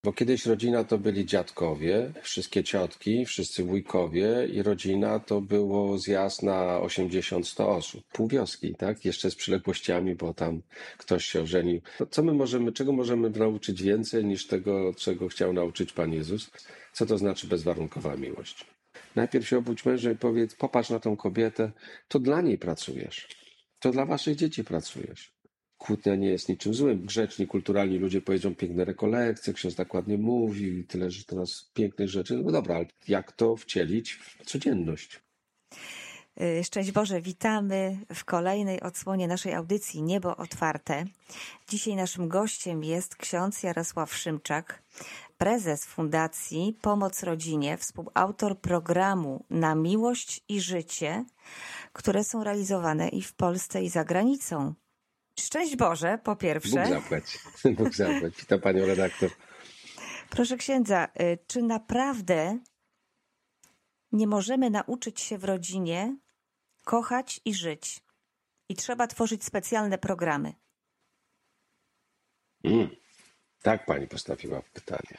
Bo kiedyś rodzina to byli dziadkowie, wszystkie ciotki, wszyscy wujkowie i rodzina to było zjazd na 80-100 osób. Pół wioski, tak? Jeszcze z przyległościami, bo tam ktoś się ożenił. No, czego możemy nauczyć więcej niż tego, czego chciał nauczyć Pan Jezus? Co to znaczy bezwarunkowa miłość? Najpierw się obudź męża i powiedz, popatrz na tą kobietę, to dla niej pracujesz. To dla waszych dzieci pracujesz. Kłótnia nie jest niczym złym. Grzeczni, kulturalni ludzie powiedzą piękne rekolekcje, ksiądz tak ładnie mówił i tyle, że teraz pięknych rzeczy. No dobra, ale jak to wcielić w codzienność? Szczęść Boże, witamy w kolejnej odsłonie naszej audycji Niebo Otwarte. Dzisiaj naszym gościem jest ksiądz Jarosław Szymczak, prezes Fundacji Pomoc Rodzinie, współautor programu Na Miłość i Życie, które są realizowane i w Polsce, i za granicą. Szczęść Boże, po pierwsze. Bóg zapłać. Bóg zapłać. Witam panią redaktor. Proszę księdza, czy naprawdę nie możemy nauczyć się w rodzinie kochać i żyć? I trzeba tworzyć specjalne programy. Tak pani postawiła pytanie.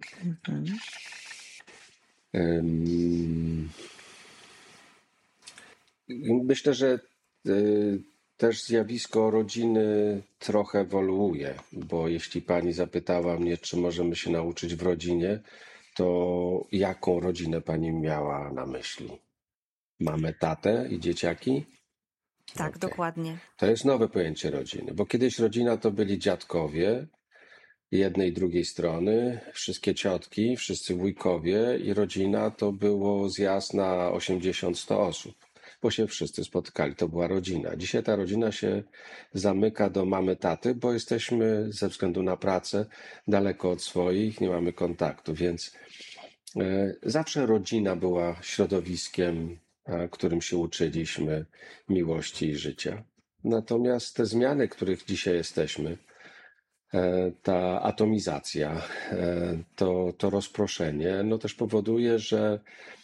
Myślę, że też zjawisko rodziny trochę ewoluuje, bo jeśli pani zapytała mnie, czy możemy się nauczyć w rodzinie, to jaką rodzinę pani miała na myśli? Mamy tatę i dzieciaki? Tak, Okej. dokładnie. To jest nowe pojęcie rodziny, bo kiedyś rodzina to byli dziadkowie jednej i drugiej strony, wszystkie ciotki, wszyscy wujkowie i rodzina to było zjazd na 80-100 osób, bo się wszyscy spotkali, to była rodzina. Dzisiaj ta rodzina się zamyka do mamy, taty, bo jesteśmy ze względu na pracę daleko od swoich, nie mamy kontaktu, więc zawsze rodzina była środowiskiem, którym się uczyliśmy miłości i życia. Natomiast te zmiany, których dzisiaj jesteśmy, ta atomizacja, to rozproszenie, no też powoduje, że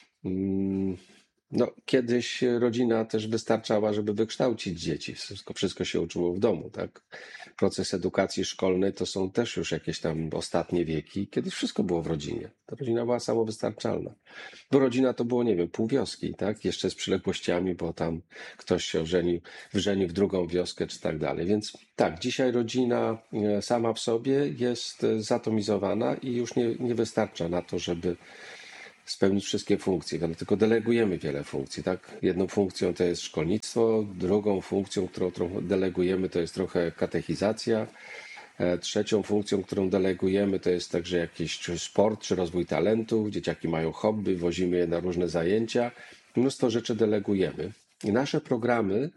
no, kiedyś rodzina też wystarczała, żeby wykształcić dzieci. Wszystko się uczyło w domu, tak? Proces edukacji szkolnej to są też już jakieś tam ostatnie wieki. Kiedyś wszystko było w rodzinie. Ta rodzina była samowystarczalna. Bo rodzina to było, nie wiem, pół wioski, tak? Jeszcze z przyległościami, bo tam ktoś się wżenił w drugą wioskę, czy tak dalej. Więc tak, dzisiaj rodzina sama w sobie jest zatomizowana i już nie wystarcza na to, żeby spełnić wszystkie funkcje, tylko delegujemy wiele funkcji, tak? Jedną funkcją to jest szkolnictwo, drugą funkcją, którą trochę delegujemy, to jest trochę katechizacja, trzecią funkcją, którą delegujemy, to jest także jakiś czy sport, czy rozwój talentów, dzieciaki mają hobby, wozimy je na różne zajęcia, mnóstwo rzeczy delegujemy. I nasze programy,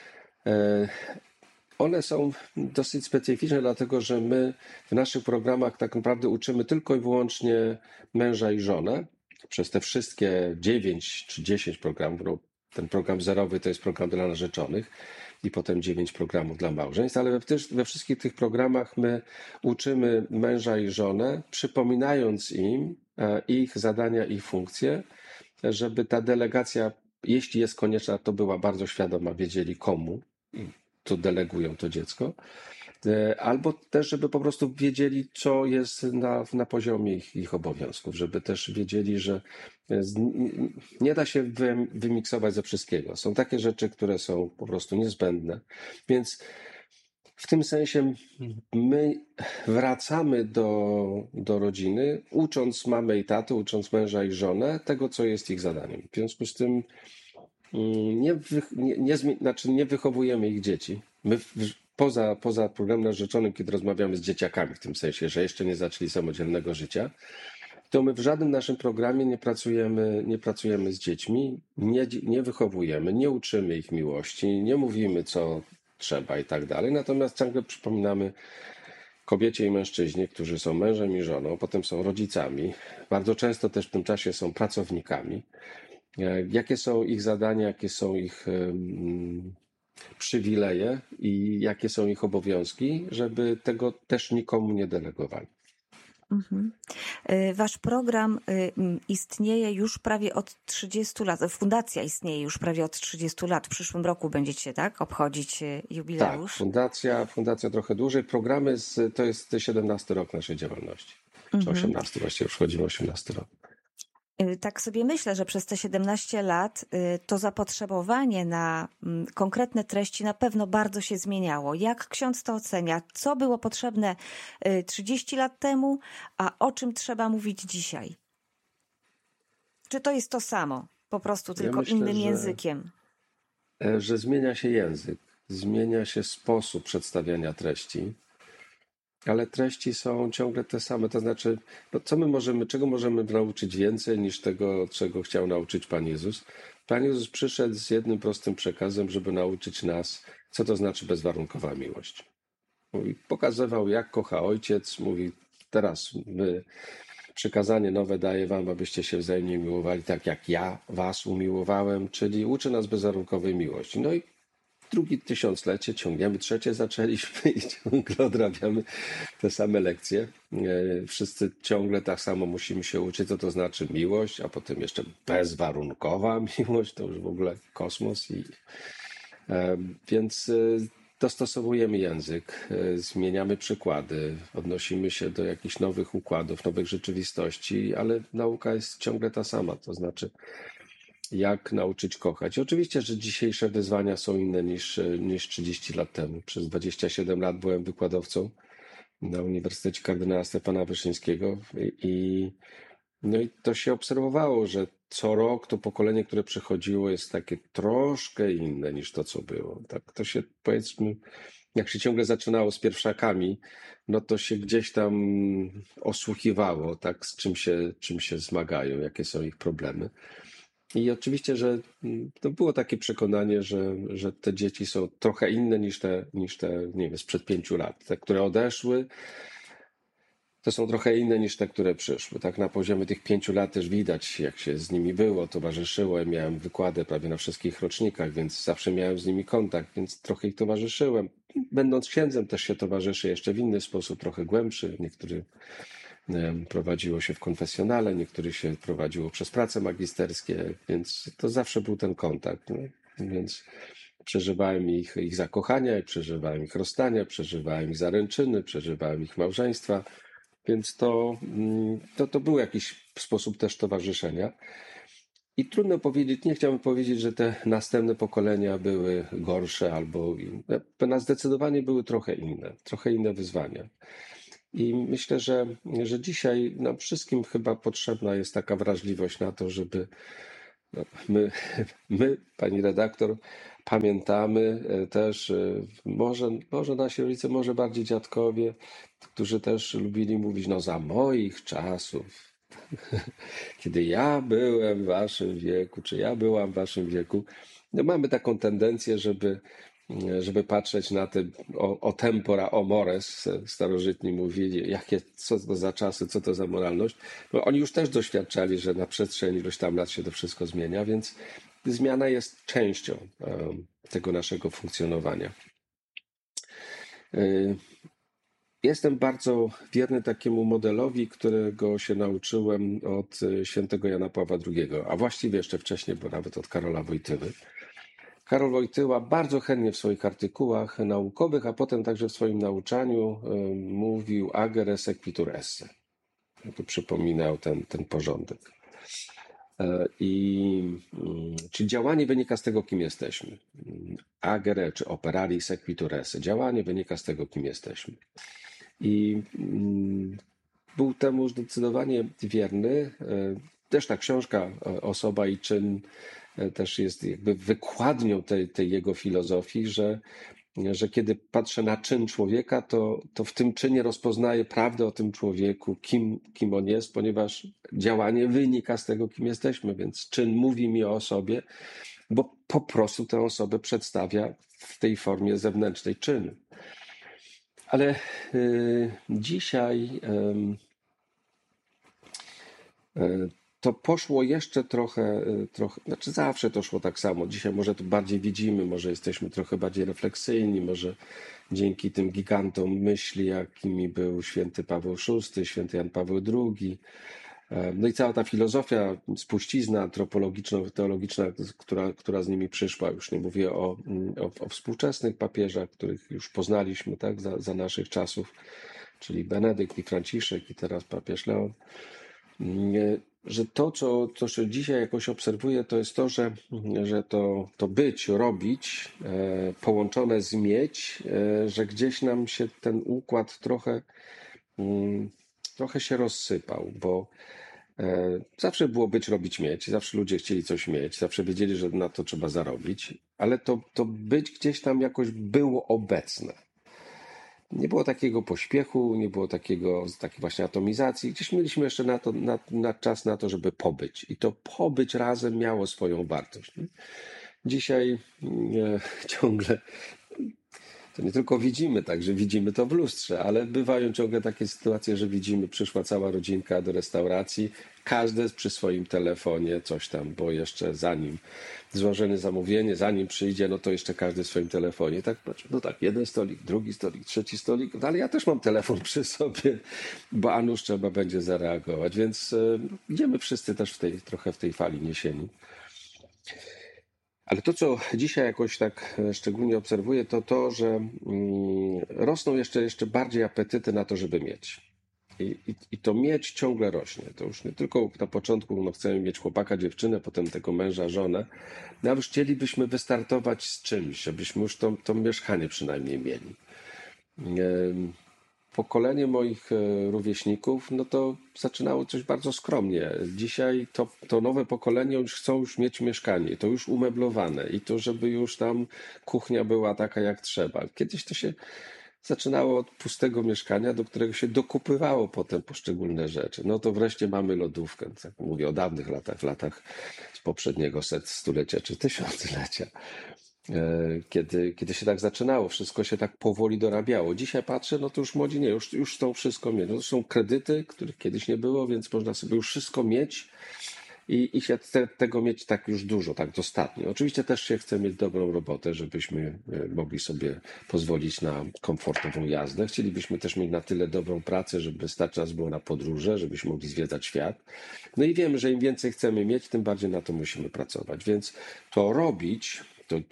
one są dosyć specyficzne, dlatego że my w naszych programach tak naprawdę uczymy tylko i wyłącznie męża i żonę, przez te wszystkie 9 czy 10 programów, no, ten program zerowy to jest program dla narzeczonych i potem 9 programów dla małżeństw, ale we wszystkich tych programach my uczymy męża i żonę, przypominając im ich zadania, ich funkcje, żeby ta delegacja, jeśli jest konieczna, to była bardzo świadoma, wiedzieli komu to delegują to dziecko, albo też, żeby po prostu wiedzieli, co jest na poziomie ich obowiązków, żeby też wiedzieli, że nie da się wymiksować ze wszystkiego. Są takie rzeczy, które są po prostu niezbędne, więc w tym sensie my wracamy do rodziny, ucząc mamę i tatę, ucząc męża i żonę tego, co jest ich zadaniem. W związku z tym nie wychowujemy ich dzieci. My poza programem narzeczonym, kiedy rozmawiamy z dzieciakami, w tym sensie, że jeszcze nie zaczęli samodzielnego życia, to my w żadnym naszym programie nie pracujemy z dziećmi, nie wychowujemy, nie uczymy ich miłości, nie mówimy, co trzeba i tak dalej. Natomiast ciągle przypominamy kobiecie i mężczyźnie, którzy są mężem i żoną, potem są rodzicami, bardzo często też w tym czasie są pracownikami. Jakie są ich zadania, jakie są ich przywileje i jakie są ich obowiązki, żeby tego też nikomu nie delegowali. Wasz program istnieje już prawie od 30 lat. Fundacja istnieje już prawie od 30 lat. W przyszłym roku będziecie, tak, obchodzić jubileusz? Tak, fundacja trochę dłużej. Programy to jest 17 rok naszej działalności. czy 18, właściwie już wchodzimy 18 rok. Tak sobie myślę, że przez te 17 lat to zapotrzebowanie na konkretne treści na pewno bardzo się zmieniało. Jak ksiądz to ocenia? Co było potrzebne 30 lat temu, a o czym trzeba mówić dzisiaj? Czy to jest to samo, po prostu tylko myślę, innym językiem? Że zmienia się język, zmienia się sposób przedstawiania treści, ale treści są ciągle te same. To znaczy, czego możemy nauczyć więcej niż tego, czego chciał nauczyć Pan Jezus? Pan Jezus przyszedł z jednym prostym przekazem, żeby nauczyć nas, co to znaczy bezwarunkowa miłość. Mówi, pokazywał, jak kocha Ojciec. Mówi, teraz przekazanie nowe daję wam, abyście się wzajemnie miłowali tak, jak ja was umiłowałem, czyli uczy nas bezwarunkowej miłości. No i drugie tysiąclecie ciągniemy, trzecie zaczęliśmy i ciągle odrabiamy te same lekcje. Wszyscy ciągle tak samo musimy się uczyć, co to znaczy miłość, a potem jeszcze bezwarunkowa miłość, to już w ogóle kosmos. Więc dostosowujemy język, zmieniamy przykłady, odnosimy się do jakichś nowych układów, nowych rzeczywistości, ale nauka jest ciągle ta sama, to znaczy jak nauczyć kochać. I oczywiście, że dzisiejsze wyzwania są inne niż 30 lat temu. Przez 27 lat byłem wykładowcą na Uniwersytecie Kardynała Stefana Wyszyńskiego no i to się obserwowało, że co rok to pokolenie, które przychodziło, jest takie troszkę inne niż to, co było. Tak to się, powiedzmy, jak się ciągle zaczynało z pierwszakami, no to się gdzieś tam osłuchiwało, tak, z czym się zmagają, jakie są ich problemy. I oczywiście, że to było takie przekonanie, że te dzieci są trochę inne niż te, nie wiem, sprzed 5 lat. Te, które odeszły, to są trochę inne niż te, które przyszły. Tak na poziomie tych 5 lat też widać, jak się z nimi było, towarzyszyłem. Miałem wykłady prawie na wszystkich rocznikach, więc zawsze miałem z nimi kontakt, więc trochę ich towarzyszyłem. Będąc księdzem też się towarzyszy jeszcze w inny sposób, trochę głębszy. Niektóry prowadziło się w konfesjonale, niektórych się prowadziło przez prace magisterskie, więc to zawsze był ten kontakt. No. Więc przeżywałem ich zakochania, i przeżywałem ich rozstania, przeżywałem ich zaręczyny, przeżywałem ich małżeństwa, więc to był jakiś sposób też towarzyszenia. I trudno powiedzieć, nie chciałbym powiedzieć, że te następne pokolenia były gorsze albo inne. Zdecydowanie były trochę inne wyzwania. I myślę, że dzisiaj nam wszystkim chyba potrzebna jest taka wrażliwość na to, żeby my, pani redaktor, pamiętamy też, może nasi rodzice, może bardziej dziadkowie, którzy też lubili mówić, no za moich czasów, kiedy ja byłem w waszym wieku, czy ja byłam w waszym wieku, no mamy taką tendencję, żeby patrzeć na te o tempora, o mores, starożytni mówili, co to za czasy, co to za moralność. No, oni już też doświadczali, że na przestrzeni iluś tam lat się to wszystko zmienia, więc zmiana jest częścią tego naszego funkcjonowania. Jestem bardzo wierny takiemu modelowi, którego się nauczyłem od świętego Jana Pawła II, a właściwie jeszcze wcześniej, bo nawet od Karola Wojtyły. Karol Wojtyła bardzo chętnie w swoich artykułach naukowych, a potem także w swoim nauczaniu mówił agere sequitur esse. Tu przypominał ten porządek. Czyli działanie wynika z tego, kim jesteśmy. Agere czy operari sequitur esse. Działanie wynika z tego, kim jesteśmy. I był temu zdecydowanie wierny. Też ta książka Osoba i czyn też jest jakby wykładnią tej jego filozofii, że kiedy patrzę na czyn człowieka, to w tym czynie rozpoznaję prawdę o tym człowieku, kim on jest, ponieważ działanie wynika z tego, kim jesteśmy, więc czyn mówi mi o osobie, bo po prostu tę osobę przedstawia w tej formie zewnętrznej czynu. Ale dzisiaj to poszło jeszcze trochę, znaczy zawsze to szło tak samo. Dzisiaj może to bardziej widzimy, może jesteśmy trochę bardziej refleksyjni, może dzięki tym gigantom myśli, jakimi był święty Paweł VI, święty Jan Paweł II. No i cała ta filozofia, spuścizna antropologiczno-teologiczna, która z nimi przyszła. Już nie mówię o współczesnych papieżach, których już poznaliśmy tak, za naszych czasów. czyli Benedykt i Franciszek i teraz papież Leon, że to, co dzisiaj jakoś obserwuję, to jest to, że to być, robić, połączone z mieć, że gdzieś nam się ten układ trochę się rozsypał, bo zawsze było być, robić, mieć, zawsze ludzie chcieli coś mieć, zawsze wiedzieli, że na to trzeba zarobić, ale to być gdzieś tam jakoś było obecne. Nie było takiego pośpiechu, nie było takiej właśnie atomizacji. Gdzieś mieliśmy jeszcze na czas na to, żeby pobyć. I to pobyć razem miało swoją wartość. Nie? Dzisiaj ciągle to nie tylko widzimy tak, że widzimy to w lustrze, ale bywają ciągle takie sytuacje, że widzimy, przyszła cała rodzinka do restauracji, każdy przy swoim telefonie coś tam, bo jeszcze zanim złożone zamówienie, zanim przyjdzie, no to jeszcze każdy w swoim telefonie. Tak, no tak, jeden stolik, drugi stolik, trzeci stolik, no ale ja też mam telefon przy sobie, bo a nuż trzeba będzie zareagować, więc idziemy wszyscy też trochę w tej fali niesieni. Ale to, co dzisiaj jakoś tak szczególnie obserwuję, to to, że rosną jeszcze bardziej apetyty na to, żeby mieć. I to mieć ciągle rośnie. To już nie tylko na początku no, chcemy mieć chłopaka, dziewczynę, potem tego męża, żonę, no, ale już chcielibyśmy wystartować z czymś, żebyśmy już to mieszkanie przynajmniej mieli. Pokolenie moich rówieśników, no to zaczynało coś bardzo skromnie. Dzisiaj to nowe pokolenie chcą już mieć mieszkanie, to już umeblowane i to, żeby już tam kuchnia była taka jak trzeba. Kiedyś to się zaczynało od pustego mieszkania, do którego się dokupywało potem poszczególne rzeczy. No to wreszcie mamy lodówkę. Tak mówię o dawnych latach, w latach z poprzedniego stulecia czy tysiąclecia. Kiedy się tak zaczynało, wszystko się tak powoli dorabiało. Dzisiaj patrzę, no to już młodzi nie, już chcą wszystko mieć. No to są kredyty, których kiedyś nie było, więc można sobie już wszystko mieć i się tego mieć tak już dużo, tak dostatnio. Oczywiście też się chce mieć dobrą robotę, żebyśmy mogli sobie pozwolić na komfortową jazdę. Chcielibyśmy też mieć na tyle dobrą pracę, żeby stać nas było na podróże, żebyśmy mogli zwiedzać świat. No i wiemy, że im więcej chcemy mieć, tym bardziej na to musimy pracować. Więc to robić,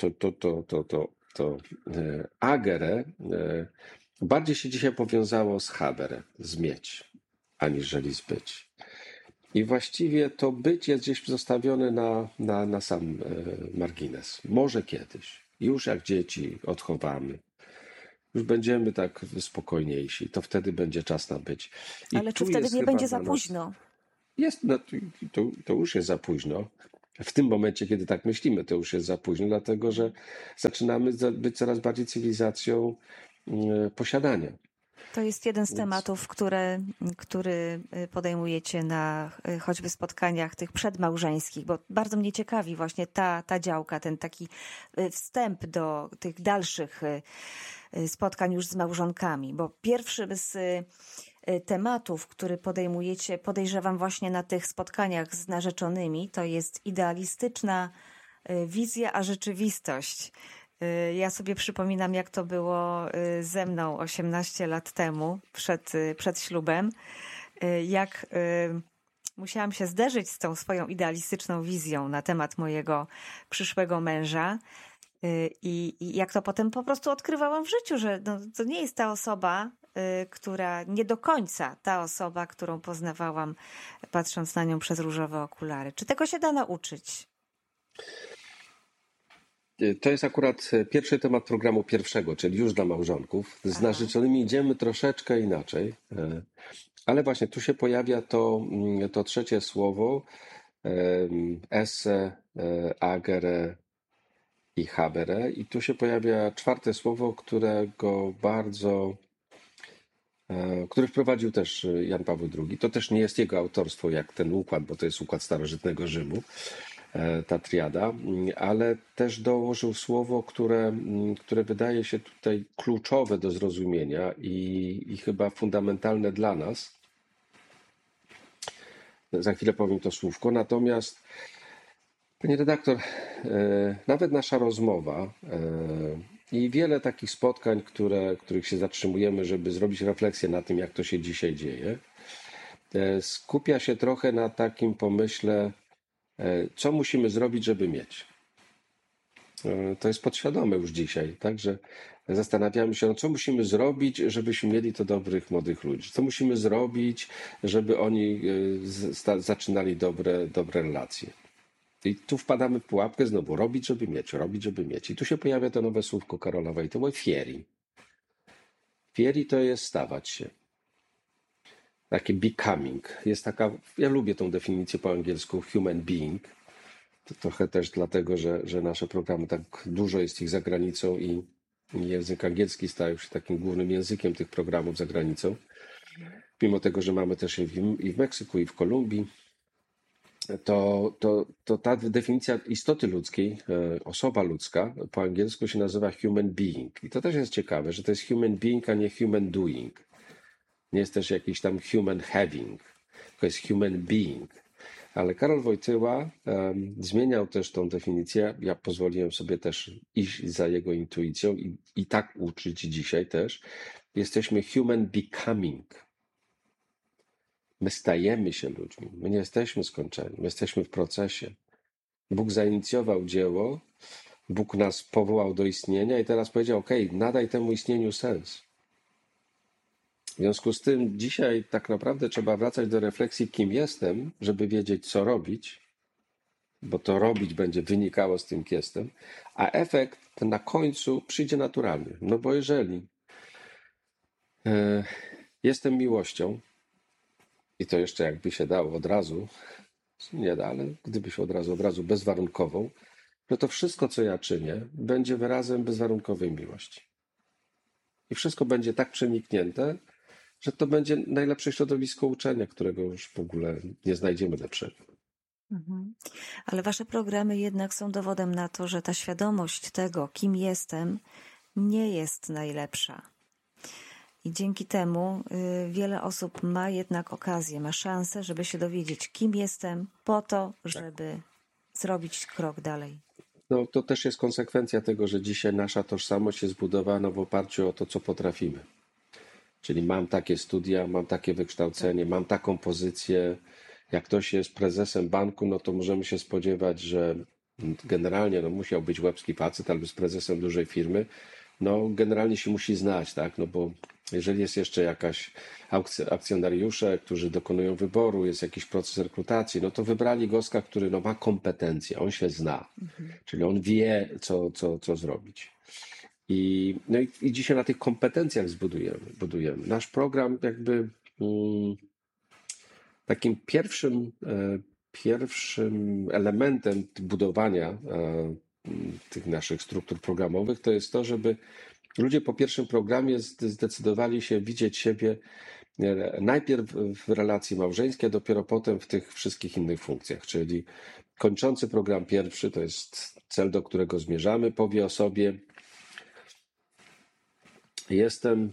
to agere bardziej się dzisiaj powiązało z habere, z mieć, aniżeli z być. I właściwie to być jest gdzieś zostawione na sam margines. Może kiedyś, już jak dzieci odchowamy, już będziemy tak spokojniejsi, to wtedy będzie czas na być. I Ale czy tu wtedy jest nie chyba będzie dla za nas, późno? jest, no, to już jest za późno. W tym momencie, kiedy tak myślimy, to już jest za późno, dlatego że zaczynamy być coraz bardziej cywilizacją posiadania. To jest jeden z Więc tematów, który podejmujecie na choćby spotkaniach tych przedmałżeńskich, bo bardzo mnie ciekawi właśnie ta działka, ten taki wstęp do tych dalszych spotkań już z małżonkami, bo pierwszy z tematów, który podejmujecie, podejrzewam właśnie na tych spotkaniach z narzeczonymi, to jest idealistyczna wizja, a rzeczywistość. Ja sobie przypominam, jak to było ze mną 18 lat temu, przed ślubem, jak musiałam się zderzyć z tą swoją idealistyczną wizją na temat mojego przyszłego męża. I jak to potem po prostu odkrywałam w życiu, że no, to nie jest ta osoba, która nie do końca ta osoba, którą poznawałam, patrząc na nią przez różowe okulary. Czy tego się da nauczyć? to jest akurat pierwszy temat programu pierwszego, czyli już dla małżonków. Z Aha. narzeczonymi idziemy troszeczkę inaczej, ale właśnie tu się pojawia to trzecie słowo, esse, agere i habere. I tu się pojawia czwarte słowo, który wprowadził też Jan Paweł II. To też nie jest jego autorstwo jak ten układ, bo to jest układ starożytnego Rzymu, ta triada, ale też dołożył słowo, które wydaje się tutaj kluczowe do zrozumienia i chyba fundamentalne dla nas. Za chwilę powiem to słówko, natomiast pani redaktor, nawet nasza rozmowa i wiele takich spotkań, których się zatrzymujemy, żeby zrobić refleksję na tym, jak to się dzisiaj dzieje, skupia się trochę na takim pomyśle, co musimy zrobić, żeby mieć. To jest podświadome już dzisiaj, także zastanawiamy się, no co musimy zrobić, żebyśmy mieli to dobrych młodych ludzi. Co musimy zrobić, żeby oni zaczynali dobre relacje. I tu wpadamy w pułapkę znowu, robić, żeby mieć, robić, żeby mieć. I tu się pojawia to nowe słówko Karola Wojtyły, fieri. Fieri to jest stawać się. Takie becoming. Jest taka, ja lubię tą definicję po angielsku human being. To trochę też dlatego, że nasze programy, tak dużo jest ich za granicą i język angielski stał się takim głównym językiem tych programów za granicą. Mimo tego, że mamy też i w Meksyku, i w Kolumbii, to ta definicja istoty ludzkiej, osoba ludzka, po angielsku się nazywa human being. I to też jest ciekawe, że to jest human being, a nie human doing. Nie jest też jakiś tam human having, tylko jest human being. Ale Karol Wojtyła zmieniał też tą definicję. Ja pozwoliłem sobie też iść za jego intuicją i tak uczyć dzisiaj też. Jesteśmy human becoming. My stajemy się ludźmi. My nie jesteśmy skończeni. My jesteśmy w procesie. Bóg zainicjował dzieło, Bóg nas powołał do istnienia i teraz powiedział, nadaj temu istnieniu sens. W związku z tym dzisiaj tak naprawdę trzeba wracać do refleksji, kim jestem, żeby wiedzieć, co robić, bo to robić będzie wynikało z tym, kim jestem, a efekt na końcu przyjdzie naturalnie. No bo jeżeli jestem miłością, i to jeszcze jakby się dało od razu, nie da, ale gdyby się od razu bezwarunkową, no to wszystko, co ja czynię, będzie wyrazem bezwarunkowej miłości. I wszystko będzie tak przeniknięte, że to będzie najlepsze środowisko uczenia, którego już w ogóle nie znajdziemy lepszego. Mhm. Ale wasze programy jednak są dowodem na to, że ta świadomość tego, kim jestem, nie jest najlepsza. I dzięki temu wiele osób ma jednak okazję, ma szansę, żeby się dowiedzieć, kim jestem, po to, żeby zrobić krok dalej. No to też jest konsekwencja tego, że dzisiaj nasza tożsamość jest zbudowana w oparciu o to, co potrafimy. Czyli mam takie studia, mam takie wykształcenie, mam taką pozycję. Jak ktoś jest prezesem banku, no to możemy się spodziewać, że generalnie musiał być łebski facet albo jest prezesem dużej firmy. No generalnie się musi znać, tak? No bo jeżeli jest jeszcze jakaś akcjonariusze, którzy dokonują wyboru, jest jakiś proces rekrutacji, no to wybrali gościa, który ma kompetencje, on się zna, czyli on wie, co zrobić. I dzisiaj na tych kompetencjach budujemy. Nasz program jakby takim pierwszym elementem budowania tych naszych struktur programowych to jest to, żeby ludzie po pierwszym programie zdecydowali się widzieć siebie najpierw w relacji małżeńskiej, a dopiero potem w tych wszystkich innych funkcjach. Czyli kończący program pierwszy, to jest cel, do którego zmierzamy, powie o sobie: jestem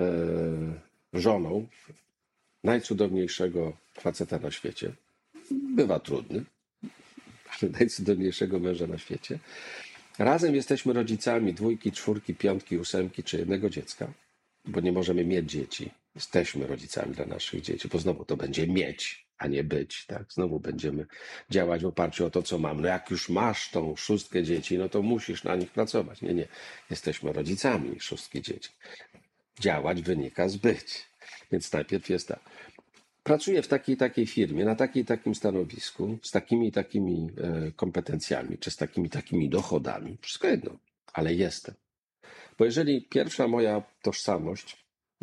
żoną najcudowniejszego faceta na świecie. Bywa trudny, ale najcudowniejszego męża na świecie. Razem jesteśmy rodzicami 2, 4, 5, 8 czy jednego dziecka, bo nie możemy mieć dzieci. Jesteśmy rodzicami dla naszych dzieci, bo znowu to będzie mieć, a nie być. Tak? Znowu będziemy działać w oparciu o to, co mamy. No jak już masz tą 6 dzieci, no to musisz na nich pracować. Nie. Jesteśmy rodzicami 6 dzieci. Działać wynika z być. Więc najpierw jest tak. Pracuję w takiej firmie, na takim stanowisku, z takimi kompetencjami, czy z takimi dochodami. Wszystko jedno, ale jestem. Bo jeżeli pierwsza moja tożsamość,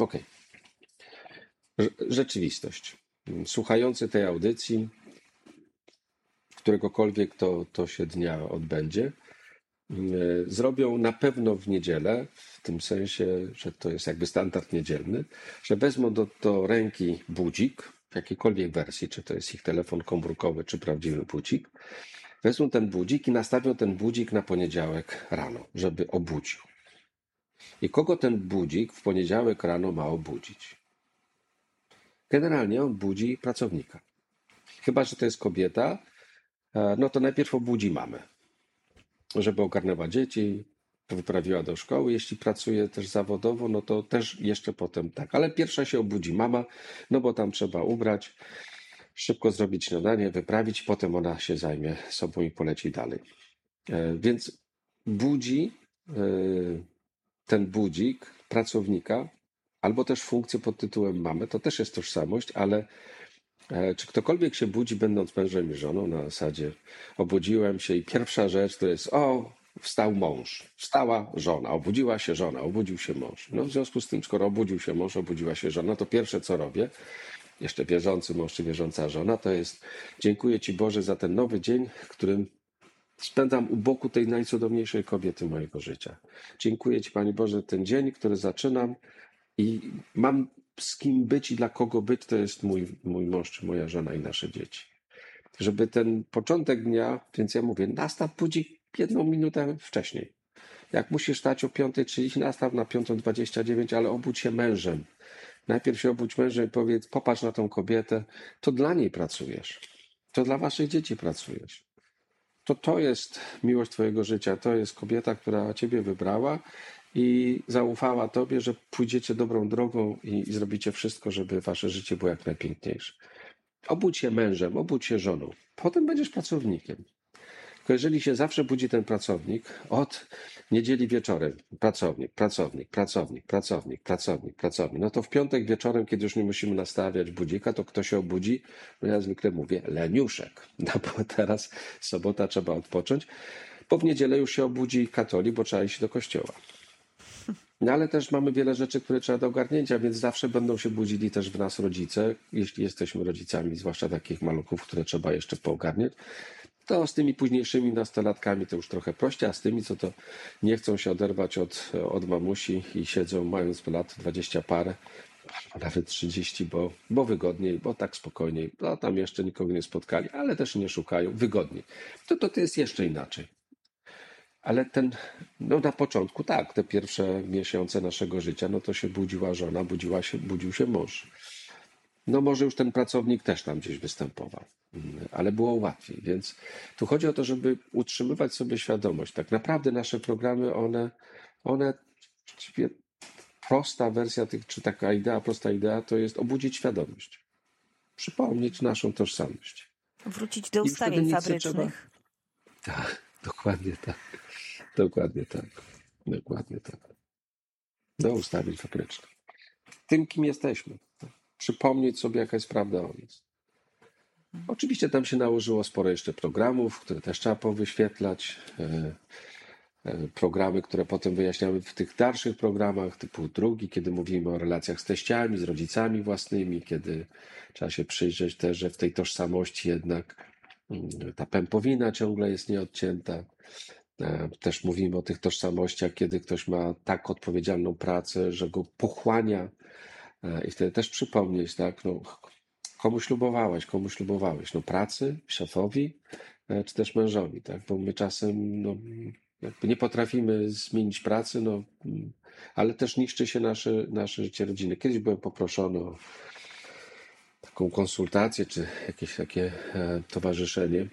rzeczywistość, słuchający tej audycji, któregokolwiek to się dnia odbędzie, zrobią na pewno w niedzielę, w tym sensie, że to jest jakby standard niedzielny, że wezmą do ręki budzik w jakiejkolwiek wersji, czy to jest ich telefon komórkowy, czy prawdziwy budzik, wezmą ten budzik i nastawią ten budzik na poniedziałek rano, żeby obudził. I kogo ten budzik w poniedziałek rano ma obudzić? Generalnie on budzi pracownika. Chyba że to jest kobieta, no to najpierw obudzi mamę, żeby ogarnęła dzieci, wyprawiła do szkoły. Jeśli pracuje też zawodowo, no to też jeszcze potem tak. Ale pierwsza się obudzi mama, no bo tam trzeba ubrać, szybko zrobić śniadanie, wyprawić, potem ona się zajmie sobą i poleci dalej. Więc budzi ten budzik pracownika, albo też funkcję pod tytułem mamy, to też jest tożsamość, ale czy ktokolwiek się budzi, będąc mężem i żoną, na zasadzie obudziłem się i pierwsza rzecz to jest, wstał mąż, wstała żona, obudziła się żona, obudził się mąż. No w związku z tym, skoro obudził się mąż, obudziła się żona, to pierwsze co robię, jeszcze wierzący mąż czy wierząca żona, to jest dziękuję Ci Boże za ten nowy dzień, w którym spędzam u boku tej najcudowniejszej kobiety mojego życia. Dziękuję Ci Panie Boże za ten dzień, który zaczynam i mam z kim być i dla kogo być, to jest mój mąż czy moja żona i nasze dzieci. Żeby ten początek dnia, więc ja mówię, nastaw budzik 1 minutę wcześniej. Jak musisz stać o 5:30, nastaw na 5:29, ale obudź się mężem. Najpierw się obudź mężem i powiedz, popatrz na tą kobietę, to dla niej pracujesz. To dla waszych dzieci pracujesz. To jest miłość twojego życia. To jest kobieta, która ciebie wybrała i zaufała tobie, że pójdziecie dobrą drogą i zrobicie wszystko, żeby wasze życie było jak najpiękniejsze. Obudź się mężem, obudź się żoną. Potem będziesz pracownikiem. Tylko jeżeli się zawsze budzi ten pracownik, od niedzieli wieczorem, pracownik, no to w piątek wieczorem, kiedy już nie musimy nastawiać budzika, to kto się obudzi? No ja zwykle mówię, leniuszek. No bo teraz sobota trzeba odpocząć, bo w niedzielę już się obudzi katolik, bo trzeba iść do kościoła. No ale też mamy wiele rzeczy, które trzeba do ogarnięcia, więc zawsze będą się budzili też w nas rodzice, jeśli jesteśmy rodzicami, zwłaszcza takich maluchów, które trzeba jeszcze poogarniać. To z tymi późniejszymi nastolatkami to już trochę prościej, a z tymi, co to nie chcą się oderwać od mamusi i siedzą mając lat 20 parę, a nawet 30, bo wygodniej, bo tak spokojniej, bo tam jeszcze nikogo nie spotkali, ale też nie szukają, wygodniej. To jest jeszcze inaczej. Ale no na początku tak, te pierwsze miesiące naszego życia, no to się budziła żona, budził się mąż. No może już ten pracownik też tam gdzieś występował, ale było łatwiej. Więc tu chodzi o to, żeby utrzymywać sobie świadomość. Tak naprawdę nasze programy, one właściwie prosta wersja tych, czy taka idea, prosta idea, to jest obudzić świadomość. Przypomnieć naszą tożsamość. Wrócić do I już wtedy ustawień nic nie trzeba. fabrycznych. Tak, dokładnie tak. Dokładnie tak. Dokładnie tak. Do ustawień fabrycznych. Tym, kim jesteśmy. Przypomnieć sobie, jaka jest prawda o nas. Oczywiście tam się nałożyło sporo jeszcze programów, które też trzeba powyświetlać. Programy, które potem wyjaśniamy w tych dalszych programach, typu drugi, kiedy mówimy o relacjach z teściami, z rodzicami własnymi, kiedy trzeba się przyjrzeć też, że w tej tożsamości jednak ta pępowina ciągle jest nieodcięta. Też mówimy o tych tożsamościach, kiedy ktoś ma tak odpowiedzialną pracę, że go pochłania i wtedy też przypomnieć, tak, no, komu ślubowałeś, no pracy, szefowi, czy też mężowi, tak, bo my czasem, no, jakby nie potrafimy zmienić pracy, no, ale też niszczy się nasze życie rodziny. Kiedyś byłem poproszony o taką konsultację, czy jakieś takie towarzyszenie.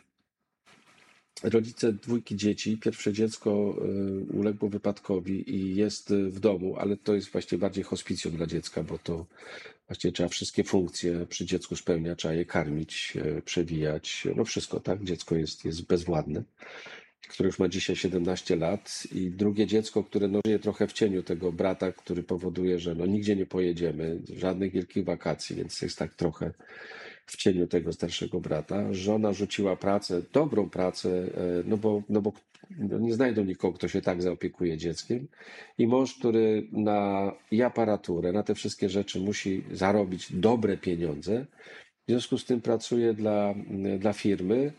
Rodzice dwójki dzieci, pierwsze dziecko uległo wypadkowi i jest w domu, ale to jest właściwie bardziej hospicjum dla dziecka, bo to właściwie trzeba wszystkie funkcje przy dziecku spełniać, trzeba je karmić, przewijać, no wszystko, tak? Dziecko jest bezwładne, które już ma dzisiaj 17 lat i drugie dziecko, które no, żyje trochę w cieniu tego brata, który powoduje, że no, nigdzie nie pojedziemy, żadnych wielkich wakacji, więc jest tak trochę w cieniu tego starszego brata. Żona rzuciła pracę, dobrą pracę, no bo nie znajdą nikogo, kto się tak zaopiekuje dzieckiem. I mąż, który i aparaturę, na te wszystkie rzeczy musi zarobić dobre pieniądze, w związku z tym pracuje dla firmy,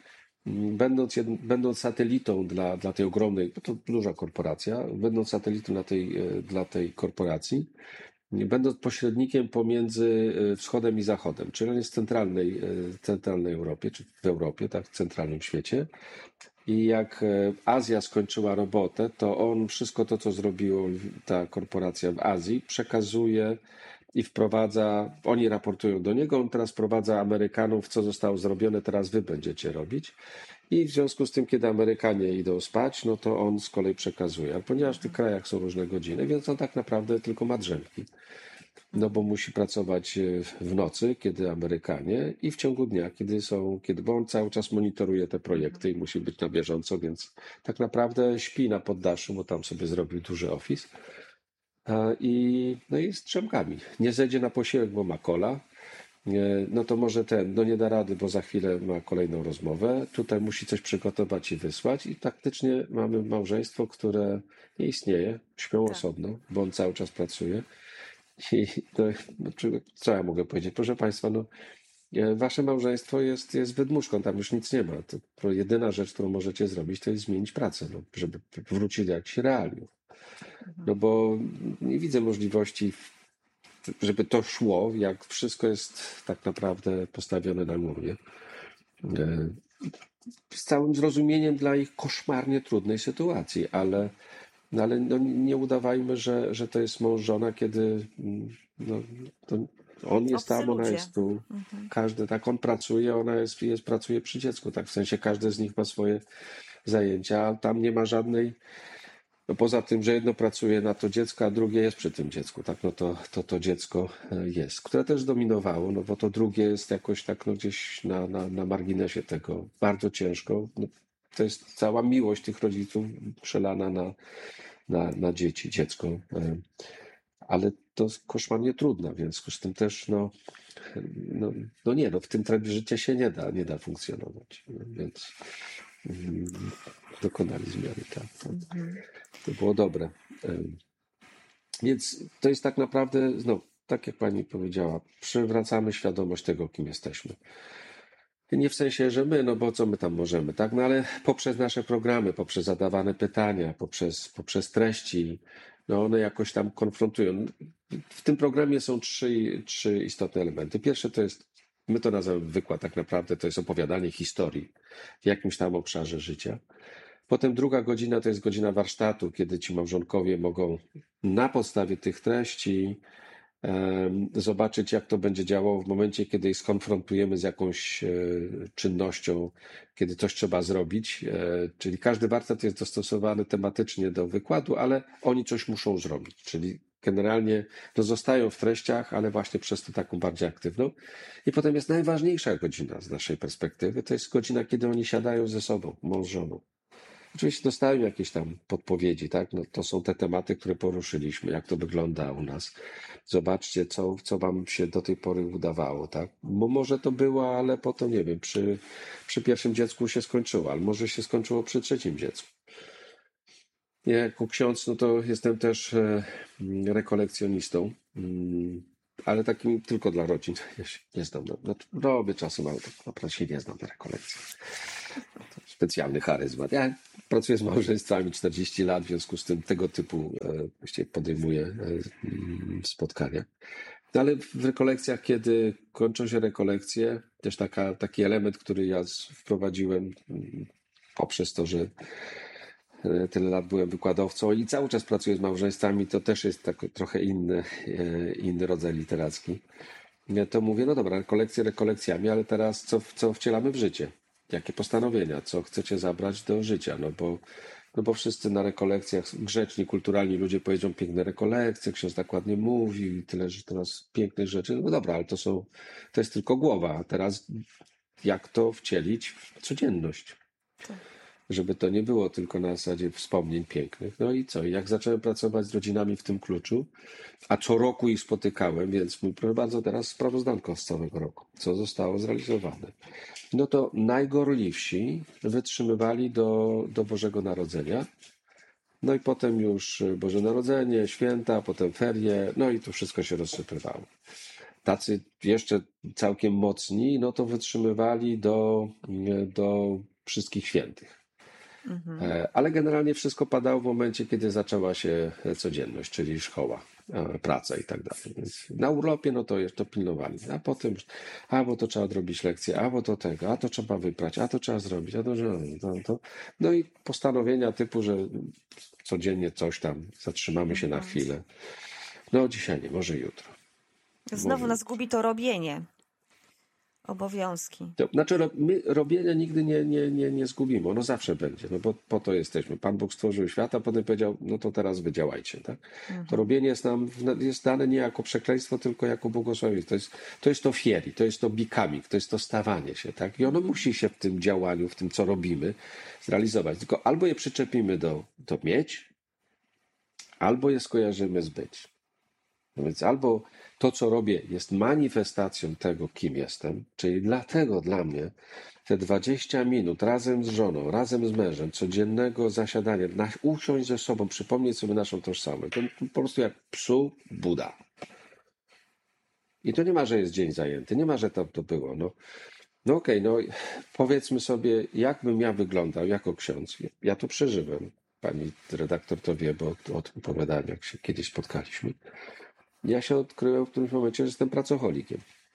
będąc satelitą dla tej ogromnej, bo to duża korporacja, będąc satelitą dla tej korporacji, będąc pośrednikiem pomiędzy wschodem i zachodem, czyli on jest w centralnej Europie, czy w Europie, tak, w centralnym świecie. I jak Azja skończyła robotę, to on wszystko to, co zrobiła ta korporacja w Azji, przekazuje i wprowadza, oni raportują do niego, on teraz wprowadza Amerykanów, co zostało zrobione, teraz wy będziecie robić. I w związku z tym, kiedy Amerykanie idą spać, no to on z kolei przekazuje. A ponieważ w tych krajach są różne godziny, więc on tak naprawdę tylko ma drzemki. no bo musi pracować w nocy, kiedy Amerykanie, i w ciągu dnia, bo on cały czas monitoruje te projekty i musi być na bieżąco, więc tak naprawdę śpi na poddaszu, bo tam sobie zrobił duży office. No i z drzemkami. Nie zejdzie na posiłek, bo ma kola. No to może no nie da rady, bo za chwilę ma kolejną rozmowę. Tutaj musi coś przygotować i wysłać. I praktycznie mamy małżeństwo, które nie istnieje. Śpią Tak. osobno, bo on cały czas pracuje. I co ja mogę powiedzieć? Proszę Państwa, no, wasze małżeństwo jest wydmuszką, tam już nic nie ma. To jedyna rzecz, którą możecie zrobić, to jest zmienić pracę, no, żeby wrócić do jakichś realiów. No bo nie widzę możliwości, żeby to szło, jak wszystko jest tak naprawdę postawione na głowie. Z całym zrozumieniem dla ich koszmarnie trudnej sytuacji, ale no nie udawajmy, że to jest mąż, żona, kiedy no, to on jest Obcy tam, ona ludzie. jest tu. Każdy, tak, on pracuje, ona pracuje przy dziecku, tak, w sensie każdy z nich ma swoje zajęcia, a tam nie ma żadnej, no poza tym, że jedno pracuje na to dziecko, a drugie jest przy tym dziecku, tak, no to dziecko jest, które też dominowało, no bo to drugie jest jakoś tak, no gdzieś na marginesie tego, bardzo ciężko. No, to jest cała miłość tych rodziców przelana na dziecko. Ale to jest koszmarnie trudne, w związku z tym też w tym trybie życia się nie da funkcjonować. Więc dokonali zmiany, tak. To było dobre. Więc to jest tak naprawdę, tak jak pani powiedziała, przywracamy świadomość tego, kim jesteśmy. Nie w sensie, że my, no bo co my tam możemy, tak? No ale poprzez nasze programy, poprzez zadawane pytania, poprzez treści, no one jakoś tam konfrontują. W tym programie są trzy istotne elementy. Pierwsze to jest, my to nazywamy wykład, tak naprawdę to jest opowiadanie historii w jakimś tam obszarze życia. Potem druga godzina to jest godzina warsztatu, kiedy ci małżonkowie mogą na podstawie tych treści zobaczyć, jak to będzie działało w momencie, kiedy ich skonfrontujemy z jakąś czynnością, kiedy coś trzeba zrobić. Czyli każdy warsztat jest dostosowany tematycznie do wykładu, ale oni coś muszą zrobić. Czyli generalnie zostają w treściach, ale właśnie przez to taką bardziej aktywną. I potem jest najważniejsza godzina z naszej perspektywy. To jest godzina, kiedy oni siadają ze sobą, mąż z żoną. Oczywiście dostałem jakieś tam podpowiedzi, tak? No, to są te tematy, które poruszyliśmy, jak to wygląda u nas. Zobaczcie, co wam się do tej pory udawało, tak? Bo może to było, ale potem, nie wiem, przy pierwszym dziecku się skończyło, ale może się skończyło przy trzecim dziecku. Ja jako ksiądz, no to jestem też rekolekcjonistą, ale takim tylko dla rodzin. Ja się nie znam, robię czasem, ale tak naprawdę się nie znam na rekolekcji. Specjalny charyzmat. Ja pracuję z małżeństwami 40 lat, w związku z tym tego typu podejmuję spotkania. No ale w rekolekcjach, kiedy kończą się rekolekcje, też taki element, który ja wprowadziłem poprzez to, że tyle lat byłem wykładowcą i cały czas pracuję z małżeństwami, to też jest trochę inny rodzaj literacki. Ja to mówię, no dobra, rekolekcjami, ale teraz co wcielamy w życie? Jakie postanowienia? Co chcecie zabrać do życia? No bo wszyscy na rekolekcjach, grzeczni, kulturalni ludzie powiedzą piękne rekolekcje, ksiądz tak ładnie mówi i tyle, że teraz pięknych rzeczy. No dobra, ale to jest tylko głowa. A teraz jak to wcielić w codzienność? Żeby to nie było tylko na zasadzie wspomnień pięknych. No i co? Jak zacząłem pracować z rodzinami w tym kluczu, a co roku ich spotykałem, więc mój, proszę bardzo, teraz sprawozdanko z całego roku, co zostało zrealizowane. No to najgorliwsi wytrzymywali do Bożego Narodzenia. No i potem już Boże Narodzenie, święta, potem ferie, no i to wszystko się rozsypywało. Tacy jeszcze całkiem mocni, no to wytrzymywali do wszystkich świętych. Ale generalnie wszystko padało w momencie, kiedy zaczęła się codzienność, czyli szkoła, praca i tak dalej. Więc na urlopie, no to jeszcze pilnowali. A potem, bo to trzeba odrobić lekcję, bo to tego, to trzeba wyprać, to trzeba zrobić, to. No i postanowienia typu, że codziennie coś tam, zatrzymamy się na chwilę. No dzisiaj nie, może jutro. Znowu nas gubi to robienie. Obowiązki. To znaczy, my robienia nigdy nie zgubimy, ono zawsze będzie, no bo po to jesteśmy. Pan Bóg stworzył świat, a potem powiedział, no to teraz wy działajcie, tak? To robienie jest dane nie jako przekleństwo, tylko jako błogosławieństwo. To jest to fieri, to jest to becoming, to jest to stawanie się, tak? I ono musi się w tym działaniu, w tym, co robimy, zrealizować. Tylko albo je przyczepimy do mieć, albo je skojarzymy z być. No więc albo to, co robię, jest manifestacją tego, kim jestem, czyli dlatego dla mnie te 20 minut razem z żoną, razem z mężem, codziennego zasiadania, usiąść ze sobą, przypomnieć sobie naszą tożsamość. To po prostu jak psu Buda. I to nie ma, że jest dzień zajęty, nie ma, że to było. No okej, powiedzmy sobie, jak bym ja wyglądał jako ksiądz. Ja to przeżyłem. Pani redaktor to wie, bo o tym opowiadałem, jak się kiedyś spotkaliśmy. Ja się odkryłem w którymś momencie, że jestem pracocholikiem.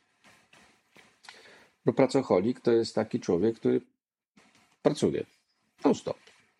Bo pracocholik to jest taki człowiek, który pracuje non-stop.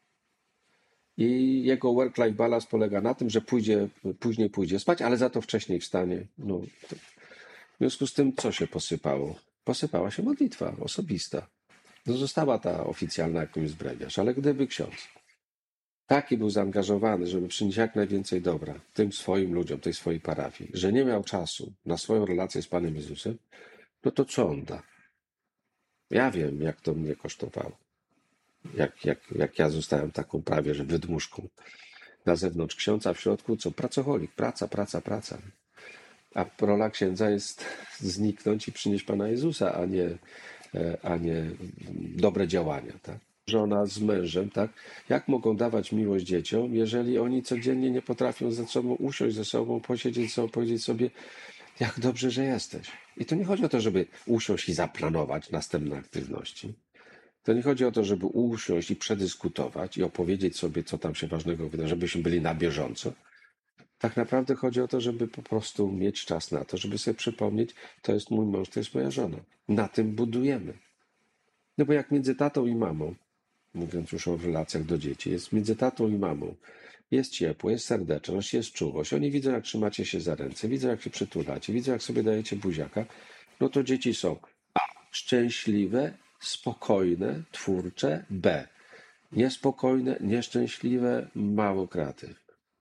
I jego work-life balance polega na tym, że później pójdzie spać, ale za to wcześniej wstanie. W związku z tym, co się posypało? Posypała się modlitwa osobista. Została ta oficjalna, jak jest brewiarz, ale gdyby ksiądz taki był zaangażowany, żeby przynieść jak najwięcej dobra tym swoim ludziom, tej swojej parafii, że nie miał czasu na swoją relację z Panem Jezusem, no to co on da? Ja wiem, jak to mnie kosztowało. Jak ja zostałem taką prawie, że wydmuszką. Na zewnątrz ksiądz, a w środku co? Pracocholik. Praca. A rola księdza jest zniknąć i przynieść Pana Jezusa, a nie dobre działania, tak? Żona z mężem, tak? Jak mogą dawać miłość dzieciom, jeżeli oni codziennie nie potrafią ze sobą usiąść, ze sobą posiedzieć, sobą powiedzieć sobie, jak dobrze, że jesteś. I to nie chodzi o to, żeby usiąść i zaplanować następne aktywności. To nie chodzi o to, żeby usiąść i przedyskutować i opowiedzieć sobie, co tam się ważnego wydarzy, żebyśmy byli na bieżąco. Tak naprawdę chodzi o to, żeby po prostu mieć czas na to, żeby sobie przypomnieć, to jest mój mąż, to jest moja żona. Na tym budujemy. No bo jak między tatą i mamą, mówiąc już o relacjach do dzieci, jest między tatą i mamą, jest ciepło, jest serdeczność, jest czułość. Oni widzą, jak trzymacie się za ręce, widzą, jak się przytulacie, widzą, jak sobie dajecie buziaka. No to dzieci są A. Szczęśliwe, spokojne, twórcze. B. Niespokojne, nieszczęśliwe, mało kreatywne.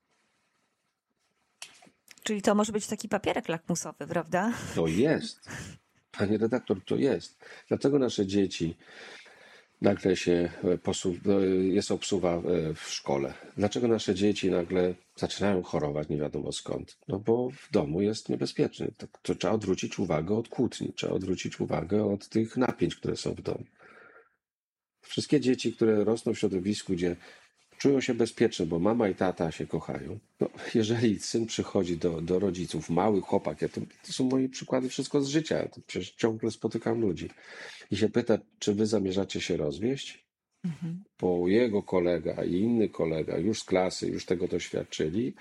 Czyli to może być taki papierek lakmusowy, prawda? To jest. Pani redaktor, to jest. Dlatego nasze dzieci nagle jest obsuwa w szkole. Dlaczego nasze dzieci nagle zaczynają chorować nie wiadomo skąd? No bo w domu jest niebezpieczny. To trzeba odwrócić uwagę od kłótni, trzeba odwrócić uwagę od tych napięć, które są w domu. Wszystkie dzieci, które rosną w środowisku, gdzie czują się bezpieczne, bo mama i tata się kochają. No, jeżeli syn przychodzi do rodziców, mały chłopak, to są moje przykłady wszystko z życia, to przecież ciągle spotykam ludzi i się pyta, czy wy zamierzacie się rozwieść? Bo jego kolega i inny kolega już z klasy, już tego doświadczyli,